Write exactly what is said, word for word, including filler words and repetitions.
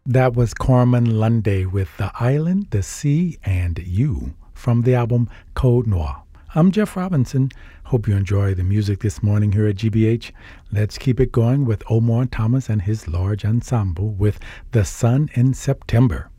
That was Corman Lundy with The Island, the Sea, and You from the album Code Noir. I'm Jeff Robinson. Hope you enjoy the music this morning here at G B H. Let's keep it going with Omar Thomas and his large ensemble with The Sun in September.